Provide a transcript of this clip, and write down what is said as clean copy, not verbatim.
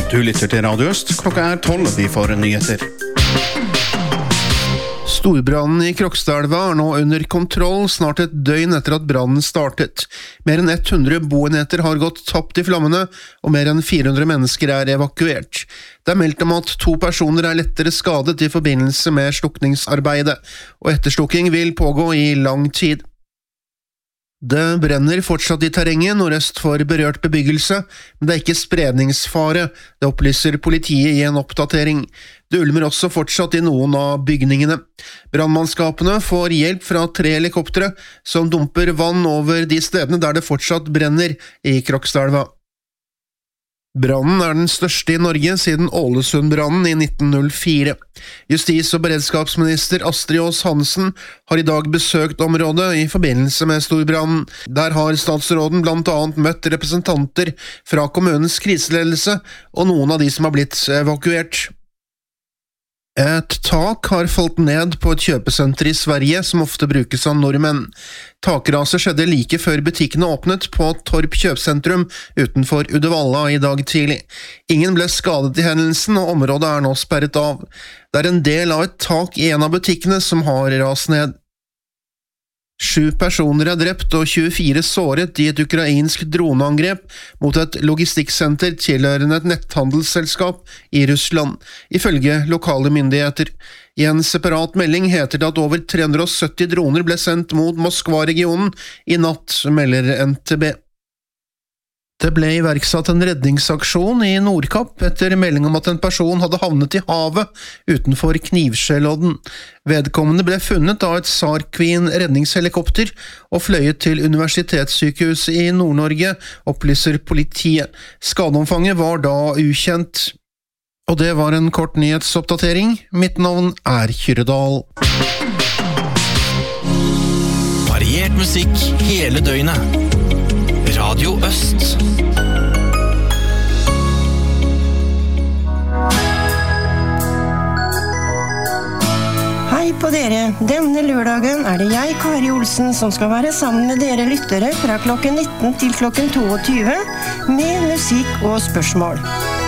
Du lytter til Radio Øst. Klokka 12, vi får nyheter. Storbrannen i Krokstadelva nå under kontroll, snart et døgn etter at brannen startet. Mer enn 100 boenheter har gått tapt i flammene, og mer enn 400 mennesker evakuert. Det meldt om at 2 personer lettere skadet i forbindelse med slukningsarbeidet, og etterslukking vil pågå i lang tid. Det brenner fortsatt i terrenget nordøst for berørt bebyggelse, men det ikke spredningsfare, det opplyser politiet i en oppdatering. Det ulmer også fortsatt i noen av bygningene. Brannmannskapene får hjelp fra 3 helikoptre som dumper vann over de stedene der det fortsatt brenner i Krokstadelva. Brannen den største i Norge siden Ålesundbrannen i 1904. Justis- og beredskapsminister Astrid Aas Hansen har i dag besøkt området i forbindelse med storbrannen. Der har statsråden blant annet møtt representanter fra kommunens kriseledelse og noen av de som har blitt evakuert. Et tak har falt ned på et kjøpesenter i Sverige som ofte brukes av nordmenn. Takraset skjedde like før butikkene åpnet på Torp kjøpesentrum utenfor Uddevalla i dag tidlig. Ingen ble skadet i hendelsen, og området nå sperret av. Det en del av et tak i en av butikkene som har rast ned. 7 personer drept og 24 såret i et ukrainsk droneangrep mot et logistikksenter tilhørende et netthandelsselskap i Russland, ifølge lokale myndigheter. I en separat melding heter det at over 370 droner ble sendt mot Moskva-regionen i natt, melder NTB. Det ble iverksatt en redningsaksjon i Nordkapp etter melding om at en person hadde havnet i havet utenfor Knivskjellodden. Vedkommende ble funnet av et SAR Queen redningshelikopter og fløyet til Universitetssykehuset i Nord-Norge, opplyser politiet. Skadeomfanget var da ukjent. Og det var en kort nyhetsoppdatering. Mitt navn Kyrredal. Variert musikk hele døgnet. Radio Øst. Hei på dere. Denne lørdagen det jeg, Kari Olsen, som skal være sammen med dere lyttere fra klokken 19 til klokken 22 med musikk og spørsmål.